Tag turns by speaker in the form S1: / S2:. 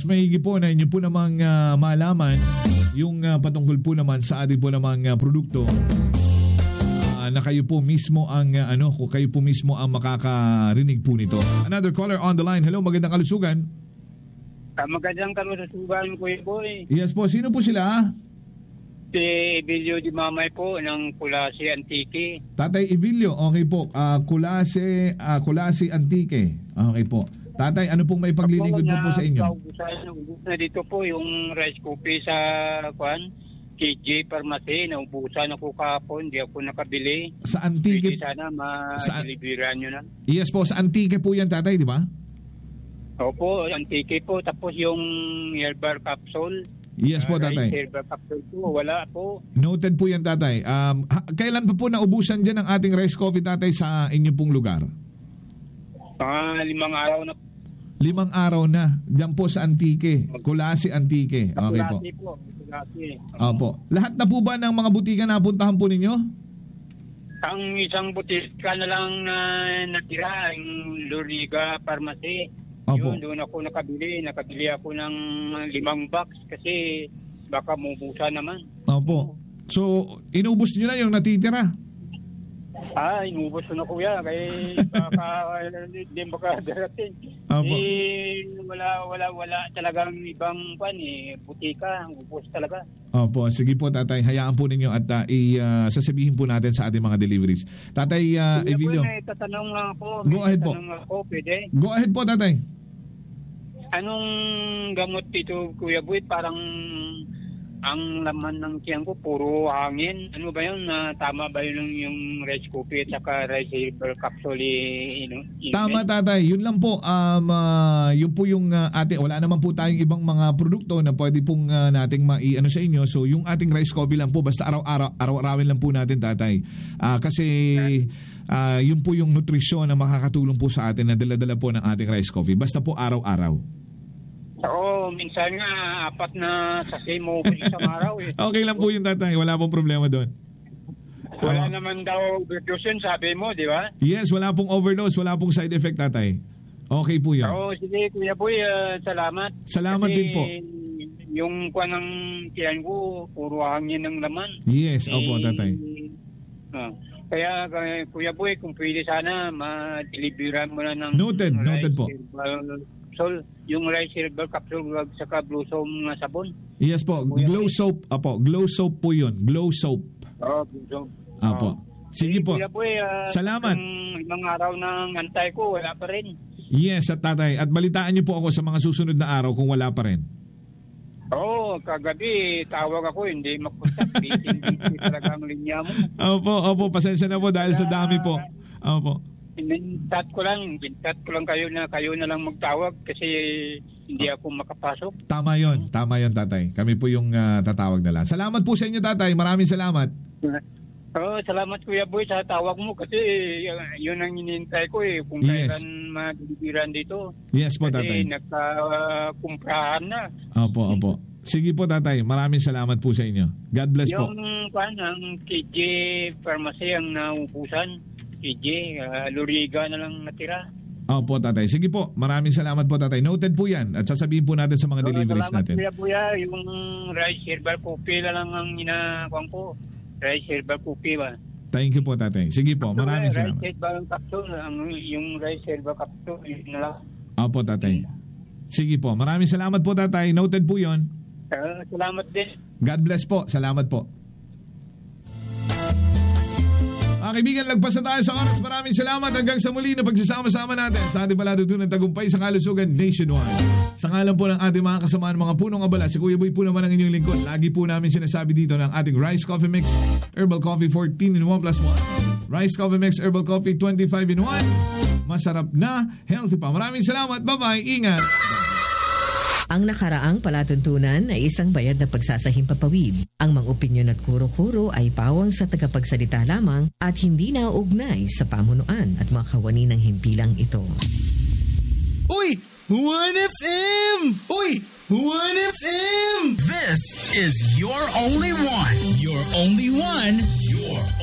S1: mas maigi po na inyo po namang malaman yung patungkol po naman sa ating po namang produkto na kayo po mismo ang kayo po mismo ang makakarinig po nito. Another caller on the line. Hello, magandang kalusugan.
S2: Magandang kalusugan, Kuya Boy.
S1: Yes po, sino po sila?
S2: Si Evilio Di Mamay po ng Kulasi Antique.
S1: Tatay Evilio, okay po. Kulasi Antique. Okay po. Tatay, ano pong may paglilingkod po sa inyo?
S2: Na dito po yung rice coffee sa KJ Pharmacy. Naubusan ako kahapon, hindi ako nakabili.
S1: Sa Antique?
S2: Pwede sana ma-deliveran nyo na.
S1: Yes po, sa Antique po yan, tatay, di ba?
S2: Opo, Antique po. Tapos yung herbal capsule.
S1: Yes po, tatay.
S2: Herbal capsule po, wala po.
S1: Noted po yan, tatay. Kailan pa po naubusan dyan ang ating rice coffee, tatay, sa inyong pong lugar?
S2: 5 araw na.
S1: 5 araw na. Diyan po sa Antique. Kulasi Antique. Okay po.
S2: Kulasi po.
S1: Opo. Lahat na po ba ng mga butika na puntahan po ninyo?
S2: Ang isang butika na lang na natira, yung Luriga Pharmacy.
S1: Opo.
S2: Yun, doon ako nakabili. Nakabili ako ng 5 box kasi baka mubusan naman.
S1: Opo. So, inubos nyo na yung natitira?
S2: Inubos ko na, kuya. Kaya baka hindi makadarating.
S1: Opo.
S2: Wala talagang ibang butika. Ubos talaga.
S1: Opo, sige po, tatay. Hayaan po ninyo at sasabihin po natin sa ating mga deliveries. Tatay Evilio.
S2: May tatanong lang ako.
S1: Go ahead po.
S2: Pwede?
S1: Go ahead po, tatay.
S2: Anong gamot dito, Kuya Boy? Parang ang laman ng tiyan ko, puro hangin. Ano ba yun? Tama ba yun yung rice coffee at saka rice herbal capsule?
S1: Tama, tatay. Yun lang po. Yun po yung wala naman po tayong ibang mga produkto na pwede pong nating mai-ano sa inyo. So, yung ating rice coffee lang po. Basta araw-arawin lang po natin, tatay. Kasi yun po yung nutrisyon na makakatulong po sa atin na dala-dala po ng ating rice coffee. Basta po araw-araw.
S2: Oo, minsan nga 4 na sake mo isang araw eh.
S1: Okay lang po yun, tatay. Wala pong problema doon.
S2: Wala naman daw overdose yun, sabi mo, di ba?
S1: Yes, wala pong overdose. Wala pong side effect, tatay. Okay po yun.
S2: Oo, sige, Kuya Boy, salamat.
S1: Salamat din po.
S2: Yung ng tiyan ko, puro hangin ng laman.
S1: Yes, opo, tatay.
S2: Kaya, Kuya Boy, kung pwede sana, ma-deliveran mo na ng
S1: Noted po.
S2: Capsule, yung rice herbal capsule saka Blossom na sabon.
S1: Yes po, glow soap. Apo, glow soap po yun. Glow soap.
S2: Blossom.
S1: Apo. Sige po. Salamat.
S2: Ibang araw ng antay ko, wala pa rin.
S1: Yes, at tatay. At balitaan niyo po ako sa mga susunod na araw kung wala pa rin.
S2: Oo, kagabi tawag ako, hindi makontak. Busy talaga ang linya mo.
S1: Opo, pasensya na po dahil sa dami po. Opo.
S2: Bintat ko lang kayo na lang magtawag kasi hindi ako makapasok.
S1: Tama yon, tatay. Kami po yung tatawag na lang. Salamat po sa inyo, tatay. Maraming salamat.
S2: Salamat, Kuya Boy, sa tawag mo kasi yun ang hinihintay ko eh. Kung kailan madiligiran dito.
S1: Yes po, tatay.
S2: Kasi nagkakumprahan na.
S1: Opo. Sige po, tatay. Maraming salamat po sa inyo. God bless po.
S2: Yung ang KJ Pharmacy ang naubusan. KJ, Luriga na lang natira.
S1: Opo, tatay. Sige po. Maraming salamat po, tatay. Noted po yan. At sasabihin po natin sa mga deliveries natin.
S2: Salamat, Kuya. Yung rice herbal coffee lang ang inakuan ko. Rice herbal coffee ba?
S1: Thank you po, tatay. Sige po. Maraming salamat.
S2: Rice herbal capsule. Yung rice herbal capsule, yun na lang.
S1: Opo, tatay. Sige po. Maraming salamat po, tatay. Noted po yun.
S2: Salamat din.
S1: God bless po. Salamat po. Kaibigan, lagpas na tayo sa oras. Maraming salamat hanggang sa muli na pagsasama-sama natin sa ating palatuntunan tagumpay sa kalusugan nationwide. Sa ngalan po ng ating mga kasamaan, mga punong abala, si Kuya Boy po naman ang inyong lingkod. Lagi po namin sinasabi dito ng ating Rice Coffee Mix Herbal Coffee 14 in 1 plus 1. Rice Coffee Mix Herbal Coffee 25 in 1. Masarap na, healthy pa. Maraming salamat. Bye-bye. Ingat.
S3: Ang nakaraang palatuntunan ay isang bayad na pagsasahimpapawid. Ang mga opinyon at kuro-kuro ay pawang sa tagapagsalita lamang at hindi nauugnay sa pamunuan at mga kawani ng himpilang ito.
S4: Uy! 1FM! Uy! 1FM!
S5: This is your only one. Your only one. Your